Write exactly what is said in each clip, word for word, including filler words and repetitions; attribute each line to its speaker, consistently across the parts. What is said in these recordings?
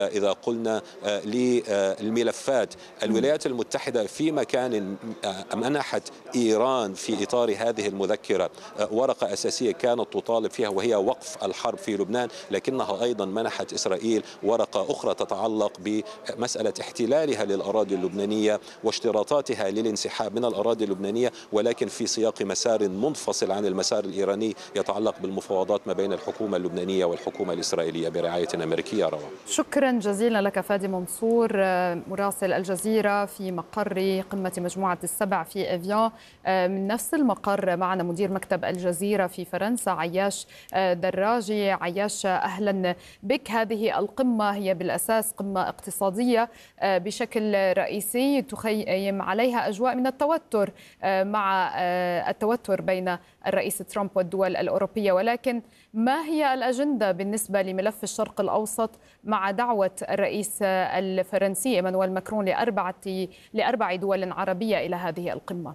Speaker 1: إذا قلنا للملفات، الولايات المتحدة في مكان منحت إيران في إطار هذه المذكرة ورقة أساسية كانت تطالب فيها وهي وقف الحرب في لبنان، لكنها أيضا منحت إسرائيل ورقة أخرى تتعلق بمسألة احتلالها للأراضي اللبنانية واشتراطاتها للانسحاب من الأراضي اللبنانية، ولكن في سياق مسار منفصل عن المسار الإيراني يتعلق بالمفاوضات ما بين الحكومة اللبنانية والحكومة الإسرائيلية برعاية أمريكية. روى.
Speaker 2: شكرا جزيلا لك فادي منصور مراسل الجزيرة في مقر قمة مجموعة السبع في إفيان. من نفس المقر معنا مدير مكتب الجزيرة في فرنسا عياش دراجي. عياش، أهلا بك. هذه القمة هي بالأساس قمة اقتصادية بشكل رئيسي تخيم عليها أجواء من التوتر مع التوتر بين الرئيس ترامب والدول الأوروبية، ولكن ما هي الأجندة بالنسبة لملف الشرق الأوسط مع دعوة الرئيس الفرنسي إيمانويل ماكرون لأربعة لأربع دول عربية إلى هذه القمة؟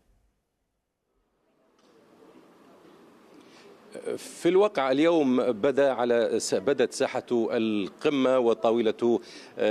Speaker 3: في الواقع اليوم بدا على بدت ساحة القمة وطاولة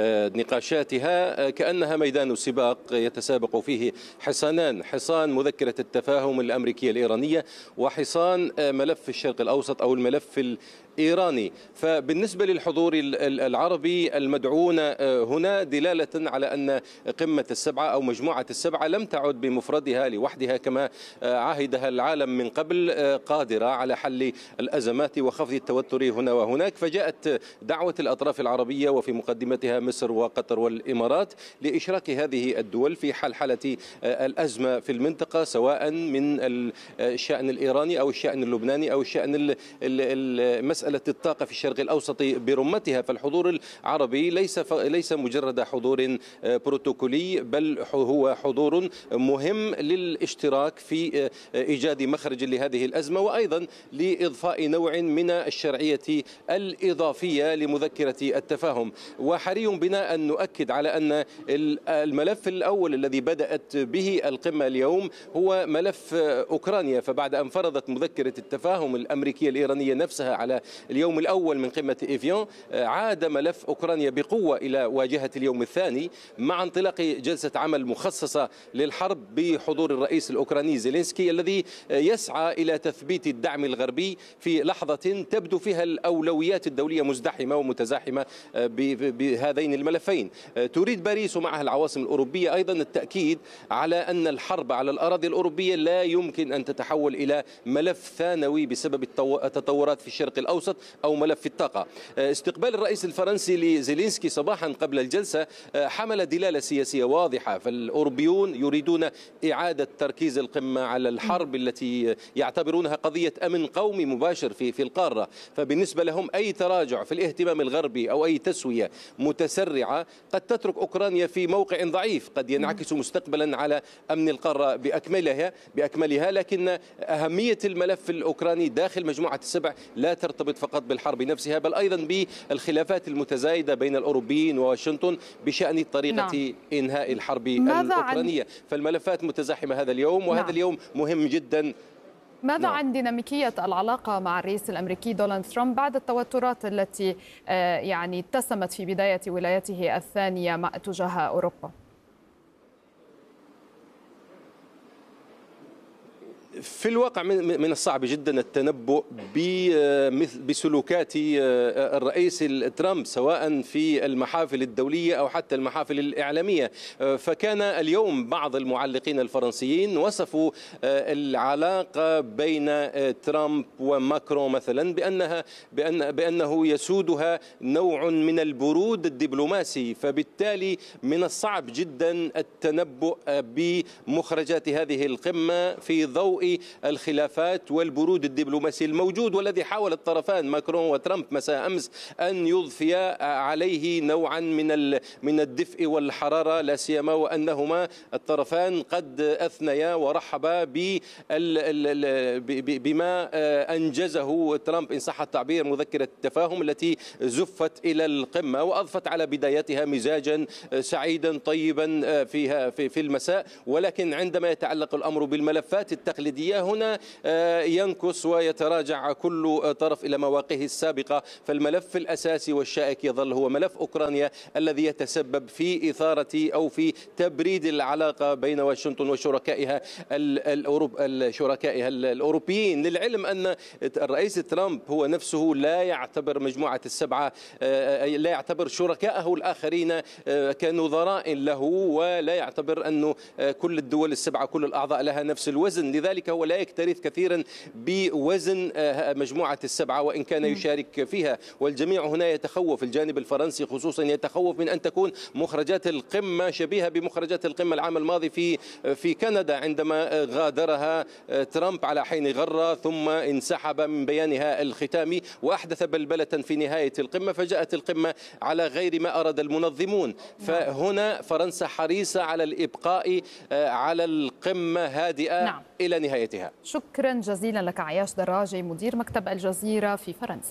Speaker 3: نقاشاتها كأنها ميدان سباق يتسابق فيه حصانان، حصان مذكرة التفاهم الأمريكية الإيرانية وحصان ملف الشرق الأوسط أو الملف إيراني. فبالنسبة للحضور العربي المدعون هنا دلالة على أن قمة السبعة أو مجموعة السبعة لم تعد بمفردها لوحدها كما عهدها العالم من قبل قادرة على حل الأزمات وخفض التوتر هنا وهناك، فجاءت دعوة الأطراف العربية وفي مقدمتها مصر وقطر والإمارات لإشراك هذه الدول في حلحلة الأزمة في المنطقة، سواء من الشأن الإيراني أو الشأن اللبناني أو الشأن المسألة الطاقة في الشرق الأوسط برمتها. فالحضور العربي ليس ليس مجرد حضور بروتوكولي، بل هو حضور مهم للاشتراك في إيجاد مخرج لهذه الأزمة، وأيضا لإضفاء نوع من الشرعية الإضافية لمذكرة التفاهم. وحري بنا أن نؤكد على أن الملف الأول الذي بدأت به القمة اليوم هو ملف أوكرانيا، فبعد أن فرضت مذكرة التفاهم الأمريكية الإيرانية نفسها على اليوم الأول من قمة إفيان، عاد ملف أوكرانيا بقوة إلى واجهة اليوم الثاني مع انطلاق جلسة عمل مخصصة للحرب بحضور الرئيس الأوكراني زيلينسكي الذي يسعى إلى تثبيت الدعم الغربي في لحظة تبدو فيها الأولويات الدولية مزدحمة ومتزاحمة بهذين الملفين. تريد باريس ومعها العواصم الأوروبية أيضا التأكيد على أن الحرب على الأراضي الأوروبية لا يمكن أن تتحول إلى ملف ثانوي بسبب التطورات في الشرق الأوسط أو ملف الطاقة. استقبال الرئيس الفرنسي لزيلينسكي صباحا قبل الجلسة حمل دلالة سياسية واضحة، فالأوروبيون يريدون إعادة تركيز القمة على الحرب التي يعتبرونها قضية أمن قومي مباشر في في القارة، فبالنسبة لهم أي تراجع في الاهتمام الغربي أو أي تسوية متسرعة قد تترك أوكرانيا في موقع ضعيف قد ينعكس مستقبلا على أمن القارة بأكملها بأكملها لكن أهمية الملف الأوكراني داخل مجموعة السبع لا ترتبط فقط بالحرب نفسها، بل أيضا بالخلافات المتزايدة بين الأوروبيين وواشنطن بشأن طريقة نعم. إنهاء الحرب الأوكرانية. فالملفات متزاحمة هذا اليوم، وهذا نعم. اليوم مهم جدا.
Speaker 2: ماذا نعم. عن ديناميكية العلاقة مع الرئيس الأمريكي دونالد ترامب بعد التوترات التي يعني اتسمت في بداية ولايته الثانية تجاه أوروبا؟
Speaker 3: في الواقع من الصعب جدا التنبؤ بسلوكات الرئيس ترامب سواء في المحافل الدولية أو حتى المحافل الإعلامية. فكان اليوم بعض المعلقين الفرنسيين وصفوا العلاقة بين ترامب وماكرون مثلا بأنها بأن بأنه يسودها نوع من البرود الدبلوماسي، فبالتالي من الصعب جدا التنبؤ بمخرجات هذه القمة في ضوء الخلافات والبرود الدبلوماسي الموجود، والذي حاول الطرفان ماكرون وترامب مساء أمس أن يضفيا عليه نوعا من من الدفء والحرارة، لا سيما وأنهما الطرفان قد أثنيا ورحبا بما أنجزه ترامب إن صح التعبير مذكرة التفاهم التي زفت إلى القمة وأضفت على بدايتها مزاجا سعيدا طيبا فيها في المساء. ولكن عندما يتعلق الأمر بالملفات التقليدية الحيادية. هنا ينكس ويتراجع كل طرف إلى مواقعه السابقة، فالملف الأساسي والشائك يظل هو ملف أوكرانيا الذي يتسبب في إثارة أو في تبريد العلاقة بين واشنطن وشركائها الأوروب الشركائها الأوروبيين. للعلم أن الرئيس ترامب هو نفسه لا يعتبر مجموعة السبعة، لا يعتبر شركائه الآخرين كنظراء له، ولا يعتبر أنه كل الدول السبعة كل الأعضاء لها نفس الوزن، لذلك هو لا يكترث كثيرا بوزن مجموعة السبعة وإن كان يشارك فيها. والجميع هنا يتخوف، الجانب الفرنسي خصوصا يتخوف من أن تكون مخرجات القمة شبيهة بمخرجات القمة العام الماضي في في كندا عندما غادرها ترامب على حين غرة ثم انسحب من بيانها الختامي وأحدث بلبلة في نهاية القمة، فجاءت القمة على غير ما أراد المنظمون. فهنا فرنسا حريصة على الإبقاء على القمة هادئة نعم. إلى نهايتها.
Speaker 2: شكرا جزيلا لك عياش دراجي مدير مكتب الجزيرة في فرنسا.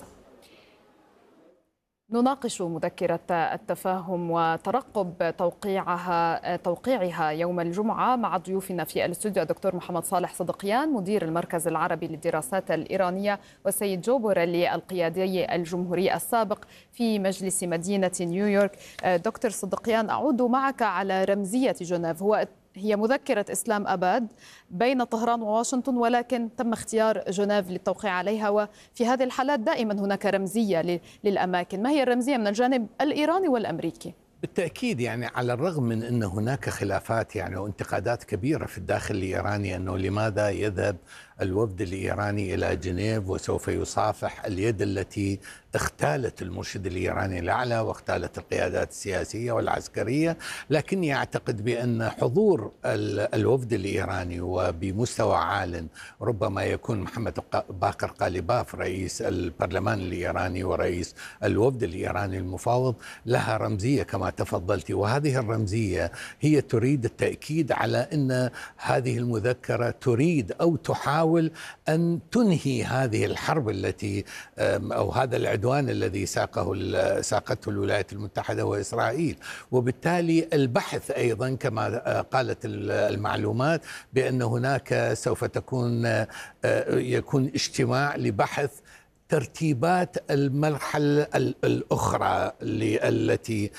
Speaker 2: نناقش مذكرة التفاهم وترقب توقيعها توقيعها يوم الجمعة مع ضيوفنا في الاستوديو الدكتور محمد صالح صدقيان مدير المركز العربي للدراسات الإيرانية، والسيد جو بوريلي القيادي الجمهوري السابق في مجلس مدينة نيويورك. دكتور صدقيان، أعود معك على رمزية جنيف. هو هي مذكرة إسلام أباد بين طهران وواشنطن، ولكن تم اختيار جنيف للتوقيع عليها، وفي هذه الحالات دائما هناك رمزية للأماكن. ما هي الرمزية من الجانب الإيراني والأمريكي؟
Speaker 4: بالتأكيد يعني على الرغم من أن هناك خلافات يعني وانتقادات كبيرة في الداخل الإيراني أنه لماذا يذهب الوفد الإيراني إلى جنيف وسوف يصافح اليد التي اختالت المرشد الإيراني الأعلى واختالت القيادات السياسية والعسكرية، لكني أعتقد بأن حضور الوفد الإيراني وبمستوى عال ربما يكون محمد باقر قالباف رئيس البرلمان الإيراني ورئيس الوفد الإيراني المفاوض لها رمزية كما تفضلت، وهذه الرمزية هي تريد التأكيد على أن هذه المذكرة تريد أو تحاول أن تنهي هذه الحرب التي أو هذا العدوان الذي ساقه ساقته الولايات المتحدة وإسرائيل. وبالتالي البحث أيضا كما قالت المعلومات بأن هناك سوف تكون يكون اجتماع لبحث ترتيبات المرحلة الأخرى التي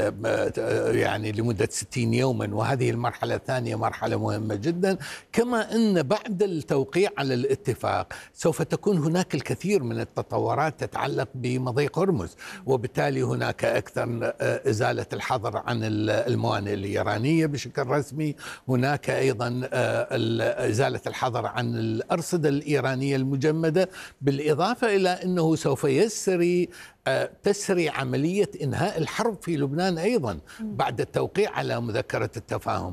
Speaker 4: يعني لمدة ستين يوما، وهذه المرحلة الثانية مرحلة مهمة جدا. كما أن بعد التوقيع على الاتفاق سوف تكون هناك الكثير من التطورات تتعلق بمضيق هرمز، وبالتالي هناك أكثر إزالة الحظر عن الموانئ الإيرانية بشكل رسمي، هناك أيضا إزالة الحظر عن الأرصدة الإيرانية المجمدة، بالإضافة إلى أنه سوف يسري تسري عملية إنهاء الحرب في لبنان أيضا بعد التوقيع على مذكرة التفاهم.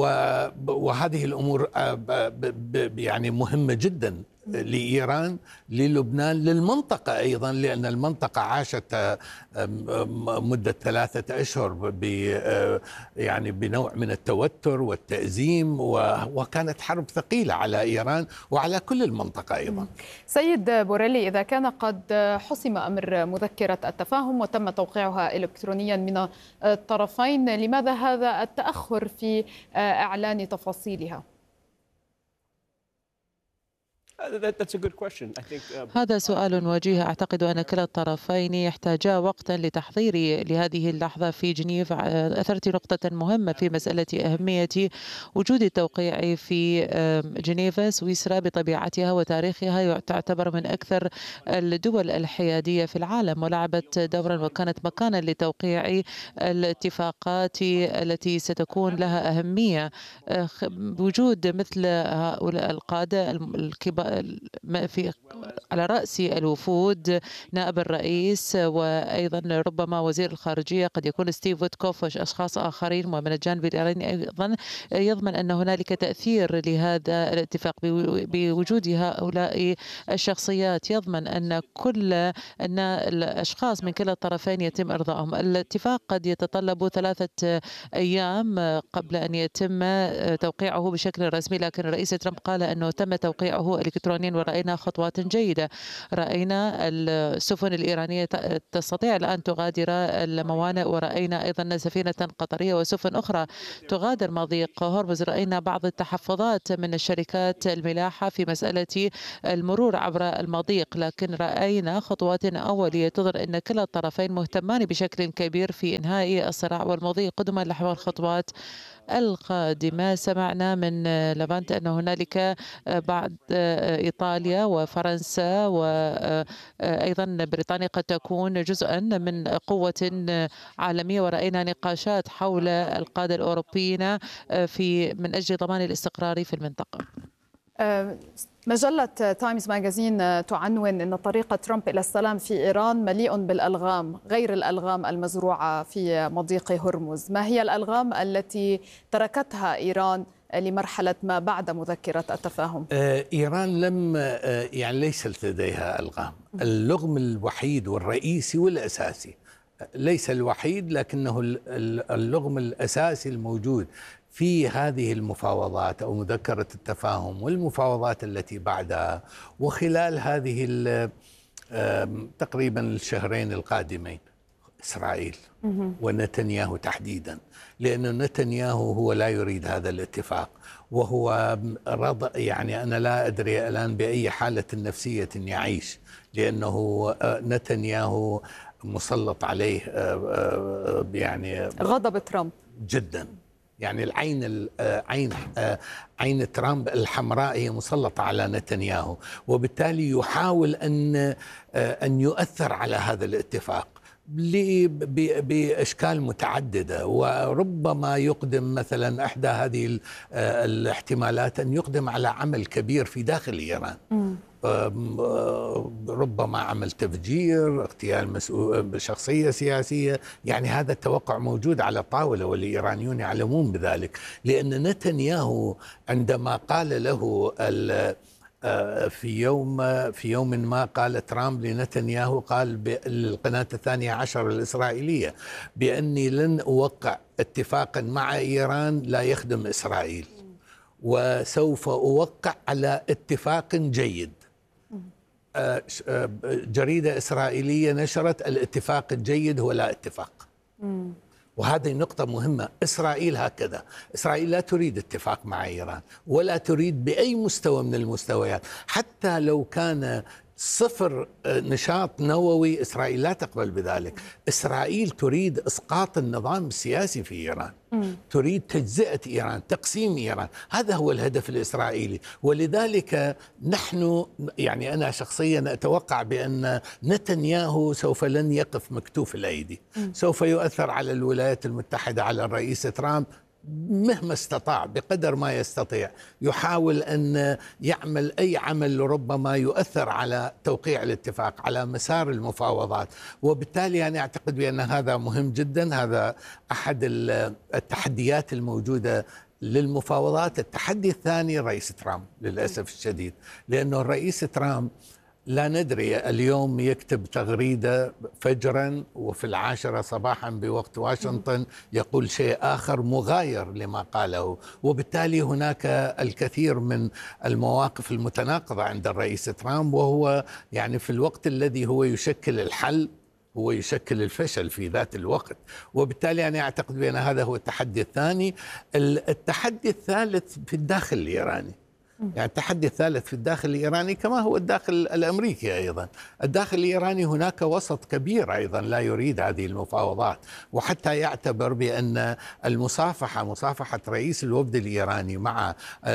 Speaker 4: وهذه الأمور يعني مهمة جدا لإيران، للبنان، للمنطقة أيضا، لأن المنطقة عاشت مدة ثلاثة أشهر ب يعني بنوع من التوتر والتأزيم، وكانت حرب ثقيلة على إيران وعلى كل المنطقة أيضا.
Speaker 2: سيد بوريلي، إذا كان قد حسم أمر مذكرة التفاهم وتم توقيعها إلكترونيا من الطرفين، لماذا هذا التأخر في إعلان تفاصيلها؟
Speaker 5: هذا سؤال وجيه. أعتقد أن كلا الطرفين يحتاجا وقتا لتحضير لهذه اللحظة في جنيف. أثرت نقطة مهمة في مسألة أهمية وجود التوقيع في جنيف. سويسرا بطبيعتها وتاريخها تعتبر من أكثر الدول الحيادية في العالم، ولعبت دورا وكانت مكانا لتوقيع الاتفاقات التي ستكون لها أهمية. بوجود مثل هؤلاء القادة الكبار في على رأس الوفود نائب الرئيس وأيضا ربما وزير الخارجية، قد يكون ستيف ويتكوف وأشخاص آخرين، ومن الجانب الإيراني أيضا يضمن أن هنالك تأثير لهذا الاتفاق بوجود هؤلاء الشخصيات. يضمن أن كل أن الأشخاص من كلا الطرفين يتم إرضائهم. الاتفاق قد يتطلب ثلاثة أيام قبل أن يتم توقيعه بشكل رسمي، لكن الرئيس ترامب قال أنه تم توقيعه الإلكترونيين ورأينا خطوات جيدة. رأينا السفن الإيرانية تستطيع الآن تغادر الموانئ، ورأينا أيضا سفينة قطرية وسفن أخرى تغادر مضيق هرمز. رأينا بعض التحفظات من الشركات الملاحة في مسألة المرور عبر المضيق، لكن رأينا خطوات أولية تظهر أن كلا الطرفين مهتمان بشكل كبير في إنهاء الصراع والمضي قدما نحو الخطوات القادمة. سمعنا من لافانت أن هنالك بعض إيطاليا وفرنسا وأيضا بريطانيا قد تكون جزءا من قوة عالمية، ورأينا نقاشات حول القادة الأوروبيين في من أجل ضمان الاستقرار في المنطقة.
Speaker 2: مجلة تايمز ماجازين تعنون أن طريق ترامب إلى السلام في إيران مليء بالألغام غير الألغام المزروعة في مضيق هرمز. ما هي الألغام التي تركتها إيران لمرحلة ما بعد مذكرة التفاهم؟
Speaker 4: إيران لم يعني ليست لديها ألغام. اللغم الوحيد والرئيسي والأساسي، ليس الوحيد لكنه اللغم الأساسي الموجود في هذه المفاوضات أو مذكرة التفاهم والمفاوضات التي بعدها وخلال هذه تقريبا الشهرين القادمين إسرائيل ونتنياهو تحديدا، لأن نتنياهو هو لا يريد هذا الاتفاق، وهو رض يعني أنا لا أدري الآن بأي حالة نفسية يعيش، لأنه نتنياهو مسلط عليه يعني
Speaker 2: غضب ترامب
Speaker 4: جدا. يعني العين عين عين ترامب الحمراء هي مسلطة على نتنياهو، وبالتالي يحاول أن أن يؤثر على هذا الاتفاق بأشكال متعددة، وربما يقدم مثلا إحدى هذه الاحتمالات أن يقدم على عمل كبير في داخل إيران. م. ربما عمل تفجير، اغتيال مسؤول شخصية سياسية، يعني هذا التوقع موجود على الطاولة والإيرانيون يعلمون بذلك، لأن نتنياهو عندما قال له في يوم في يوم ما قال ترامب لنتنياهو، قال بالقناة الثانية عشر الإسرائيلية بأني لن أوقع اتفاقا مع إيران لا يخدم إسرائيل، وسوف أوقع على اتفاق جيد. جريدة إسرائيلية نشرت الاتفاق الجيد هو لا اتفاق. مم. وهذه نقطة مهمة. إسرائيل هكذا، إسرائيل لا تريد اتفاق مع إيران ولا تريد بأي مستوى من المستويات، حتى لو كان صفر نشاط نووي إسرائيل لا تقبل بذلك. إسرائيل تريد إسقاط النظام السياسي في إيران، م. تريد تجزئة إيران، تقسيم إيران، هذا هو الهدف الإسرائيلي. ولذلك نحن يعني أنا شخصيا أتوقع بأن نتنياهو سوف لن يقف مكتوف الأيدي، م. سوف يؤثر على الولايات المتحدة، على الرئيس ترامب مهما استطاع بقدر ما يستطيع، يحاول أن يعمل أي عمل ربما يؤثر على توقيع الاتفاق، على مسار المفاوضات. وبالتالي أنا أعتقد بأن هذا مهم جدا. هذا أحد التحديات الموجودة للمفاوضات. التحدي الثاني الرئيس ترامب للأسف الشديد، لأنه الرئيس ترامب لا ندري اليوم يكتب تغريدة فجرا وفي العاشرة صباحا بوقت واشنطن يقول شيء آخر مغاير لما قاله، وبالتالي هناك الكثير من المواقف المتناقضة عند الرئيس ترامب، وهو يعني في الوقت الذي هو يشكل الحل هو يشكل الفشل في ذات الوقت. وبالتالي أنا أعتقد بأن هذا هو التحدي الثاني. التحدي الثالث في الداخل الإيراني، يعني التحدي الثالث في الداخل الإيراني كما هو الداخل الأمريكي أيضا. الداخل الإيراني هناك وسط كبير أيضا لا يريد هذه المفاوضات، وحتى يعتبر بأن المصافحة مصافحة رئيس الوفد الإيراني مع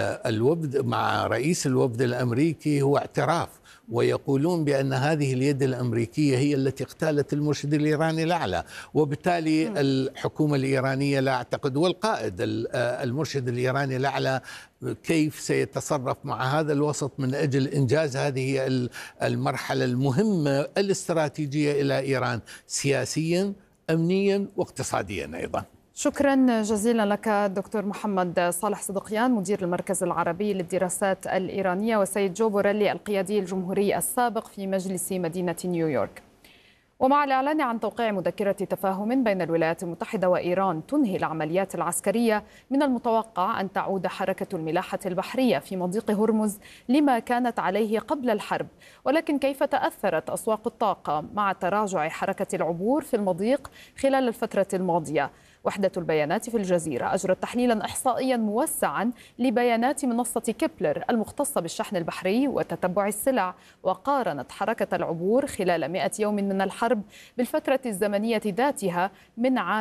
Speaker 4: الوفد مع رئيس الوفد الأمريكي هو اعتراف، ويقولون بأن هذه اليد الأمريكية هي التي اغتالت المرشد الإيراني الأعلى. وبالتالي م. الحكومة الإيرانية لا أعتقد والقائد المرشد الإيراني الأعلى كيف سيتصرف مع هذا الوسط من أجل إنجاز هذه المرحلة المهمة الاستراتيجية إلى إيران سياسيا أمنيا واقتصاديا أيضا.
Speaker 2: شكرا جزيلا لك دكتور محمد صالح صدقيان، مدير المركز العربي للدراسات الإيرانية، وسيد جو بوريلي القيادي الجمهوري السابق في مجلس مدينة نيويورك. ومع الإعلان عن توقيع مذكرة تفاهم بين الولايات المتحدة وإيران تنهي العمليات العسكرية، من المتوقع أن تعود حركة الملاحة البحرية في مضيق هرمز لما كانت عليه قبل الحرب. ولكن كيف تأثرت أسواق الطاقة مع تراجع حركة العبور في المضيق خلال الفترة الماضية؟ وحدة البيانات في الجزيرة أجرت تحليلا إحصائيا موسعا لبيانات منصة كيبلر المختصة بالشحن البحري وتتبع السلع، وقارنت حركة العبور خلال مئة يوم من الحرب بالفترة الزمنية ذاتها من عام